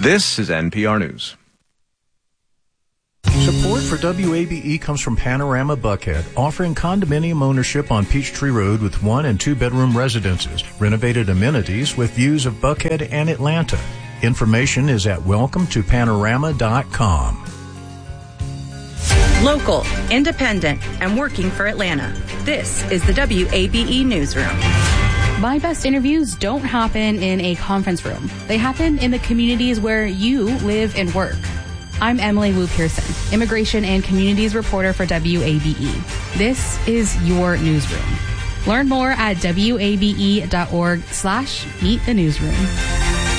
This is NPR News. Support for WABE comes from Panorama Buckhead, offering condominium ownership on Peachtree Road with 1- and 2-bedroom residences, renovated amenities with views of Buckhead and Atlanta. Information is at welcometopanorama.com. Local, independent, and working for Atlanta. This is the WABE Newsroom. My best interviews don't happen in a conference room. They happen in the communities where you live and work. I'm Emily Wu Pearson, Immigration and Communities Reporter for WABE. This is your newsroom. Learn more at wabe.org/meet the newsroom.